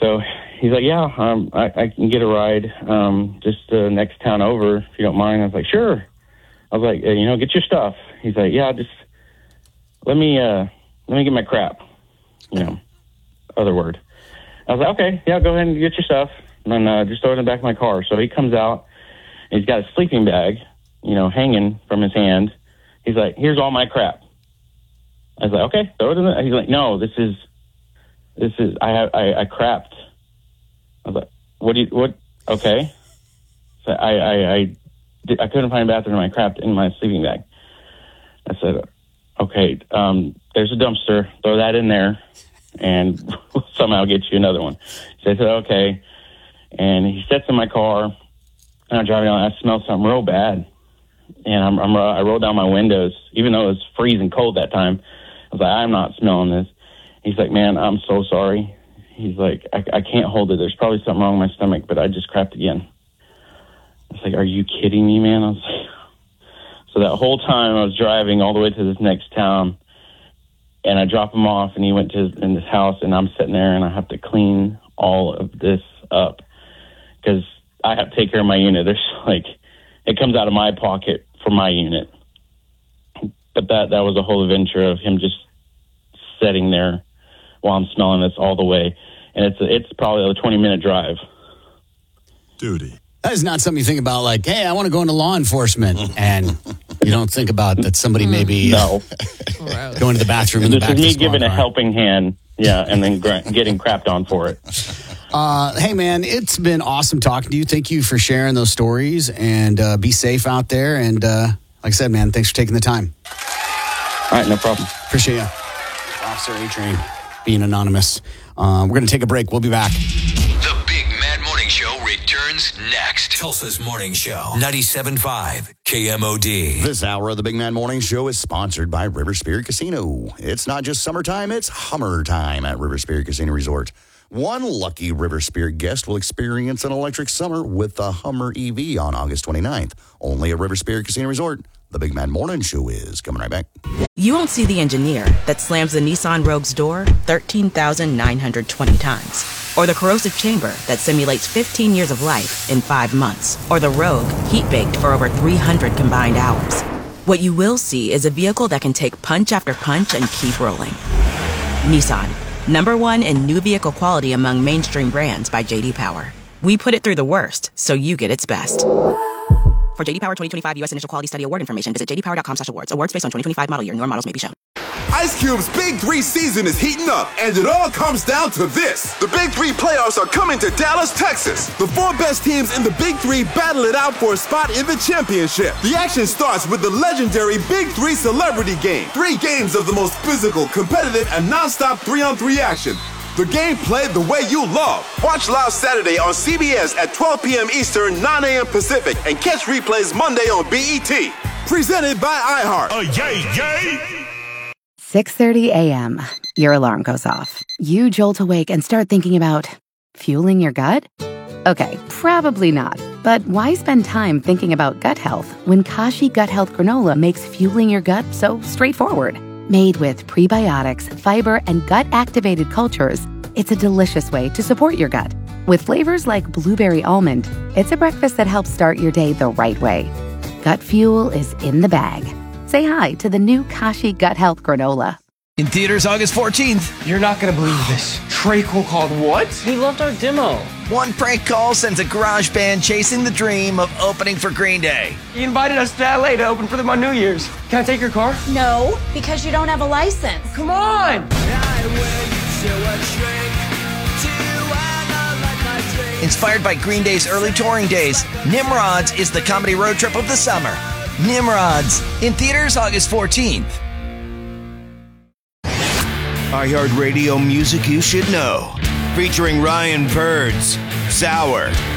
So he's like, yeah, I can get a ride just the next town over if you don't mind. I was like, sure. I was like, get your stuff. He's like, yeah, just let me get my crap. Other word. I was like, okay, yeah, go ahead and get your stuff. And then just throw it in the back of my car. So he comes out, and he's got a sleeping bag, hanging from his hand. He's like, here's all my crap. I was like, okay, throw it in the... He's like, no, this is, I crapped. I was like, what? Okay. So I couldn't find a bathroom, and I crapped in my sleeping bag. I said, okay, there's a dumpster, throw that in there, and we'll somehow get you another one. So I said, okay. And he sits in my car, and I'm driving on. I smell something real bad. And I roll down my windows, even though it was freezing cold that time. I was like, I'm not smelling this. He's like, man, I'm so sorry. He's like, I can't hold it. There's probably something wrong with my stomach, but I just crapped again. I was like, are you kidding me, man? I was like, so that whole time I was driving all the way to this next town, and I drop him off, and he went to in his house, and I'm sitting there, and I have to clean all of this up because I have to take care of my unit. There's it comes out of my pocket for my unit. But that was a whole adventure of him just sitting there while I'm smelling this all the way. And it's probably a 20-minute drive. Duty. That is not something you think about like, hey, I want to go into law enforcement. And you don't think about that somebody may be going to the bathroom in the back of the This is me giving car. a helping hand, and then getting crapped on for it. Hey, man, it's been awesome talking to you. Thank you for sharing those stories, and be safe out there. And like I said, man, thanks for taking the time. All right, no problem. Appreciate you. Officer A-Train being anonymous. We're going to take a break. We'll be back. The Big Mad Morning Show returns next. Tulsa's Morning Show, 97.5 KMOD. This hour of the Big Man Morning Show is sponsored by River Spirit Casino. It's not just summertime, it's Hummer time at River Spirit Casino Resort. One lucky River Spirit guest will experience an electric summer with the Hummer EV on August 29th. Only at River Spirit Casino Resort. The Big Man Morning Show is coming right back. You won't see the engineer that slams the Nissan Rogue's door 13,920 times. Or the corrosive chamber that simulates 15 years of life in 5 months. Or the Rogue heat-baked for over 300 combined hours. What you will see is a vehicle that can take punch after punch and keep rolling. Nissan. #1 in new vehicle quality among mainstream brands by J.D. Power. We put it through the worst, so you get its best. For J.D. Power 2025 U.S. Initial Quality Study Award information, visit jdpower.com/awards. Awards based on 2025 model year. Newer models may be shown. Ice Cube's Big 3 season is heating up, and it all comes down to this. The Big 3 playoffs are coming to Dallas, Texas. The 4 best teams in the Big 3 battle it out for a spot in the championship. The action starts with the legendary Big 3 Celebrity Game. 3 games of the most physical, competitive, and non-stop 3-on-3 action. The game played the way you love. Watch live Saturday on CBS at 12 p.m. Eastern, 9 a.m. Pacific, and catch replays Monday on BET. Presented by iHeart. Yay! 6:30 a.m. Your alarm goes off. You jolt awake and start thinking about fueling your gut? Okay, probably not. But why spend time thinking about gut health when Kashi Gut Health Granola makes fueling your gut so straightforward? Made with prebiotics, fiber, and gut-activated cultures, it's a delicious way to support your gut. With flavors like blueberry almond, it's a breakfast that helps start your day the right way. Gut fuel is in the bag. Say hi to the new Kashi Gut Health Granola. In theaters August 14th. You're not going to believe this. Trey Cole called what? He loved our demo. One prank call sends a garage band chasing the dream of opening for Green Day. He invited us to LA to open for them on New Year's. Can I take your car? No, because you don't have a license. Come on! Inspired by Green Day's early touring days, Nimrods is the comedy road trip of the summer. Nimrods, in theaters August 14th. iHeartRadio music you should know. Featuring Ryan Birds, Sour,